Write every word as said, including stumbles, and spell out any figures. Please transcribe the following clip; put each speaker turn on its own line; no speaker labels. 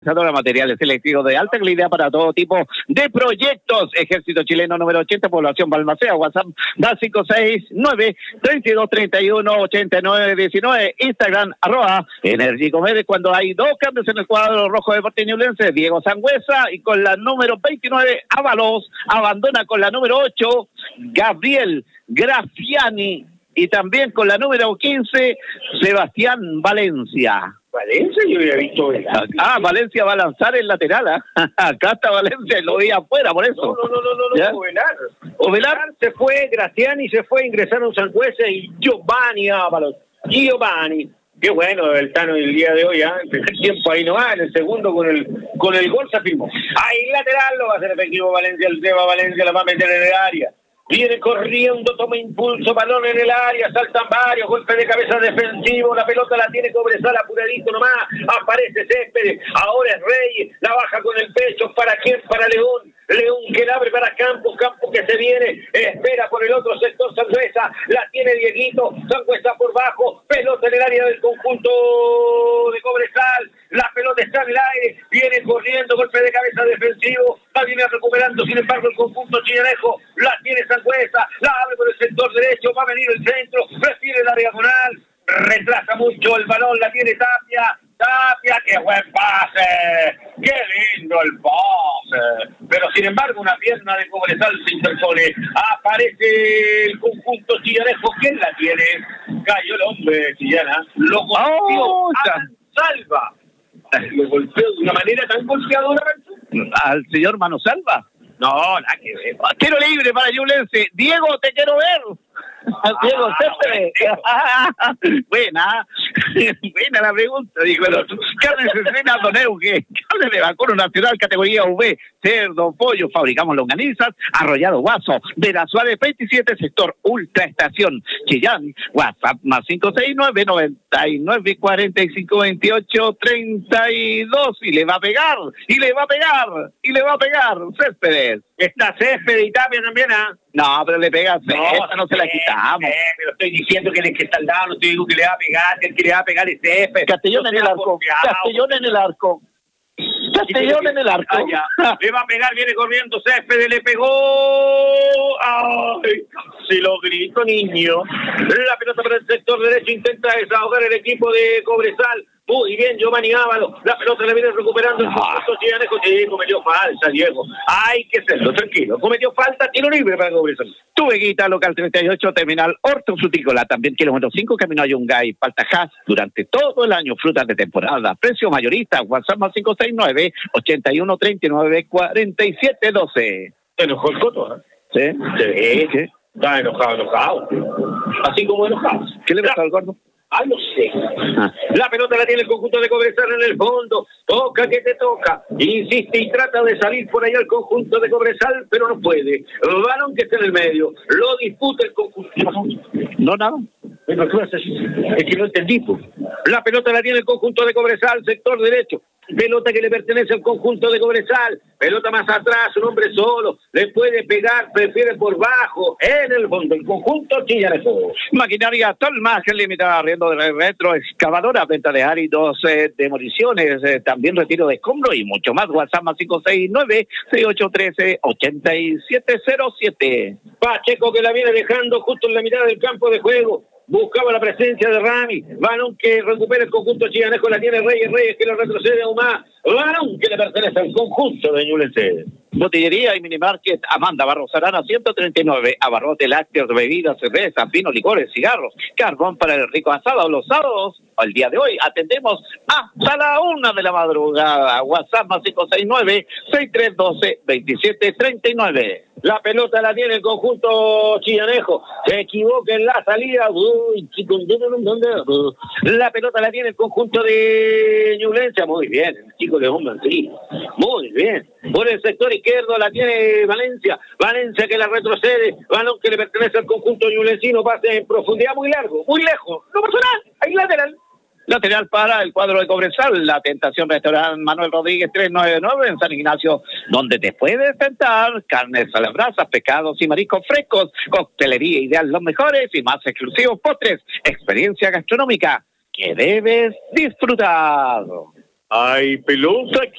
Materiales selectivos de alta calidad para todo tipo de proyectos. Ejército Chileno número ochenta, población Balmaceda, WhatsApp más cinco seis nueve, treinta y dos, treinta y uno, ochenta y nueve, diecinueve, Instagram arroba Energicomedes. Cuando hay dos cambios en el cuadro rojo de Porteñulense, Diego Sangüesa, y con la número veintinueve, Ábalos abandona con la número ocho, Gabriel Graciani, y también con la número quince, Sebastián Valencia.
Valencia, yo había visto Velar.
Ah, Valencia va a lanzar el lateral, ¿eh? Acá está Valencia, lo vi afuera, por eso.
No, no, no, no, no, no, Velar. Velar se fue, Graciani se fue, ingresaron Sangüesa y Giovanni Ábalos. Giovanni. Qué bueno el Tano el día de hoy, ¿eh? El primer tiempo ahí no va, en el segundo con el con el gol se afirmó. Ahí lateral lo va a hacer efectivo Valencia, el Seba Valencia la va a meter en el área. Viene corriendo, toma impulso, balón en el área, saltan varios, golpe de cabeza defensivo, la pelota la tiene Cobresal apuradito nomás, aparece Céspedes, ahora es Reyes, la baja con el pecho, ¿para quién? Para León, León que la abre para Campos, Campos que se viene, espera por el otro sector Sangüesa, la tiene Dieguito, Sangüesa por bajo, pelota en el área del conjunto de Cobresal, la pelota está en el aire, viene corriendo, golpe de cabeza defensivo, va a venir recuperando, sin embargo el conjunto chilenejo, la tiene Sangüesa, la abre por el sector derecho, va a venir el centro, prefiere la diagonal, retrasa mucho el balón, la tiene Tapia, Tapia, qué buen pase, qué lindo el pase, pero sin embargo una pierna de Cobresal se interpone, aparece el conjunto chilenejo, ¿quién la tiene? Cayó el hombre chilena, lo golpeó,
Oh,
Salva, lo golpeó de una manera tan golpeadora
al señor Mano Salva.
No, nada que ver.
Quiero libre para Ñublense. Diego, te quiero ver. Ah, Diego, Céspedes. Buena, buena la pregunta. Dijo el otro. Carne Cesena Doneuque. Carne de vacuno nacional, categoría V. Cerdo, pollo, fabricamos longanizas. Arrollado Guaso. Vera Suárez veintisiete, sector Ultra Estación. Chillán, WhatsApp más cinco seis nueve, noventa y nueve, cuarenta y cinco, veintiocho, treinta y dos. Y le va a pegar, y le va a pegar, y le va a pegar. Céspedes.
Está Céspedes y Tapia también, ¿ah? ¿eh?
No, pero le pega a Céspedes, no se la quitamos.
Eh, pero estoy diciendo que el que está al lado, no te digo que le va a pegar, que el que le va a pegar es Céspedes.
Castellón en el arco. Castellón en el arco. Castellón en el arco.
Ah, le va a pegar, viene corriendo Céspedes, le pegó. ¡Ay! Si lo grito, niño. La pelota para el sector derecho, intenta desahogar el equipo de Cobresal. Muy bien, Giovanni Ábalos. La pelota la viene recuperando el conjunto chilenejo. Sí, cometió falta, Diego. Hay que serlo, tranquilo. Cometió falta, tiro libre para Cobresal.
Tu Veguita, local treinta y ocho, terminal Horto Sutícola. También kilómetro cinco, camino a Yungay, Paltajás. Durante todo el año, frutas de temporada. Precio mayorista, WhatsApp más cinco seis nueve, ochenta y uno, treinta y nueve, cuarenta y siete, doce.
Se enojó el Coto, ¿eh?
¿Sí?
Sí.
¿Qué?
Está enojado, enojado. Así como enojado.
¿Qué le pasó al gordo?
Ah, no sé. Ah. La pelota la tiene el conjunto de Cobresal en el fondo. Toca que te toca. Insiste y trata de salir por allá el conjunto de Cobresal, pero no puede. El balón que está en el medio. Lo disputa el conjunto.
No, nada.
Bueno, es que no entendí. Pues. La pelota la tiene el conjunto de Cobresal, sector derecho. Pelota que le pertenece al conjunto de Cobresal. Pelota más atrás, un hombre solo. Le puede pegar, prefiere por bajo. En el fondo, el conjunto chillanejo.
Maquinaria Tolmaz, limitada arriendo de retro, excavadora, venta de áridos, eh, demoliciones, eh, también retiro de escombro y mucho más. WhatsApp más cinco seis nueve, seis ocho uno tres, ocho siete cero siete.
Pacheco que la viene dejando justo en la mitad del campo de juego. Buscaba la presencia de Rami. Balón que recupera el conjunto chillanejo. La tiene Reyes. Reyes que lo retrocede aún más. Balón que le pertenece al conjunto de Ñublense.
Botillería y minimarket Amanda Barros Arana ciento treinta y nueve. Abarrote, lácteos, bebidas, cerveza, vino, licores, cigarros. Carbón para el rico asado. Los sábados, el día de hoy, atendemos hasta la una de la madrugada. WhatsApp más cinco seis nueve, seis tres uno dos, dos siete tres nueve.
La pelota la tiene el conjunto chillanejo. Se equivoca en la salida. Uy, chico, la pelota la tiene el conjunto de Ñublense. Muy bien, el chico de hombre, sí. Muy bien. Por el sector izquierdo la tiene Valencia. Valencia que la retrocede. Balón que le pertenece al conjunto ñublencino. Pase en profundidad muy largo, muy lejos. No pasa nada. Ahí lateral.
Lateral para el cuadro de Cobresal, la Tentación Restaurante Manuel Rodríguez trescientos noventa y nueve en San Ignacio, donde te puedes tentar carnes a las brasas, pescados y mariscos frescos, coctelería ideal, los mejores y más exclusivos postres, experiencia gastronómica que debes disfrutar.
Hay pelota.